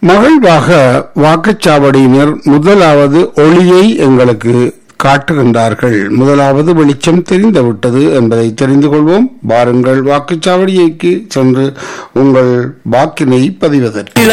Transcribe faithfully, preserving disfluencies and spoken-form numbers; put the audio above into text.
மகிழ்வாக வாக்குச்சாவடியினர் முதலாவது ஒளியை எங்களுக்கு காட்டுகின்றார்கள். முதலாவது வெளிச்சம் தெரிந்துவிட்டது என்பதை தெரிந்து கொள்வோம். வாருங்கள் வாக்குச்சாவடிக்கு சென்று உங்கள் வாக்கினை பதிவதற்கு.